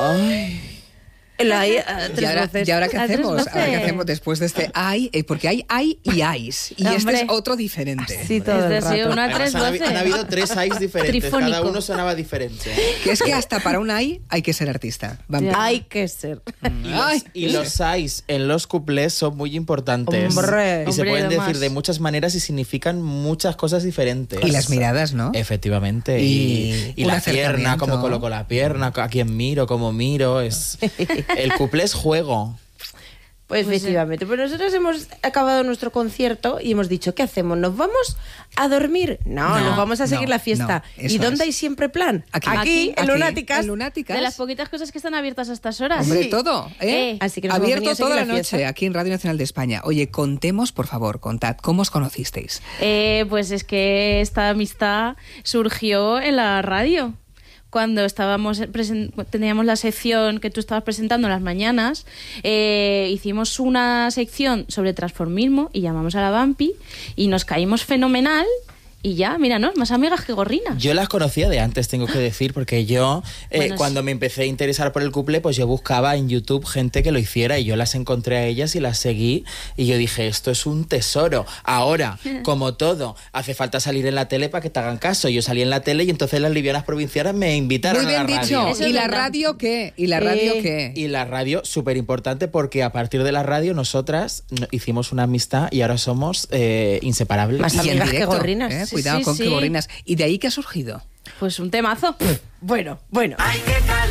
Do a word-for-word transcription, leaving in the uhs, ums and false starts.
Ay... La hay, uh, tres ¿Y ahora, voces. ¿Y ahora qué A tres hacemos? voces. ¿Ahora qué hacemos después de este ay? Eh, porque hay ay y ayes. Y Hombre. este es otro diferente. Sí, todo el Desde sí, rato. una Además, tres han, habi- voces. han habido tres ayes diferentes. Trifónico. Cada uno sonaba diferente. Que es que hasta para un ay hay que ser artista. Vampiro. Hay que ser. Y los, Ay. y los ayes en los cuplés son muy importantes. Hombre. y se Hombre, pueden además. decir de muchas maneras y significan muchas cosas diferentes. Y las miradas, ¿no? Efectivamente. Y Y, y un la pierna, acercamiento. cómo coloco la pierna, a quién miro, cómo miro. Es... El cuplé es juego. Pues, Pues efectivamente. Pues nosotros hemos acabado nuestro concierto y hemos dicho, ¿qué hacemos? ¿Nos vamos a dormir? No, No, nos vamos a seguir no, la fiesta. no, eso ¿Y dónde es. hay siempre plan? Aquí, aquí, en aquí, Lunáticas. en Lunáticas. De las poquitas cosas que están abiertas a estas horas. Hombre, Sí. todo, ¿eh? Eh, Así que nos hemos venido Abierto a seguir toda la la noche fiesta. aquí en Radio Nacional de España. Oye, contemos, por favor, contad, ¿cómo os conocisteis? Eh, pues es que esta amistad surgió en la radio. Cuando estábamos presen- teníamos la sección que tú estabas presentando en las mañanas, eh, hicimos una sección sobre transformismo y llamamos a la Vampi y nos caímos fenomenal. Y ya, míranos, más amigas que gorrinas. Yo las conocía de antes, tengo que decir, porque yo, eh, Bueno, cuando sí. me empecé a interesar por el cuplé, pues yo buscaba en YouTube gente que lo hiciera y yo las encontré a ellas y las seguí y yo dije, esto es un tesoro. Ahora, como todo, hace falta salir en la tele para que te hagan caso. Yo salí en la tele y entonces las livianas provincianas me invitaron Muy a la bien radio. dicho. Eso ¿Y es la verdad. radio qué? ¿Y la radio Eh, qué? Y la radio, súper importante, porque a partir de la radio nosotras no- hicimos una amistad y ahora somos eh, inseparables. Más Y en amigas que directo, gorrinas. ¿eh? Sí, Cuidado sí, con sí. que gorrinas. ¿Y de ahí qué ha surgido? Pues un temazo. Bueno, bueno.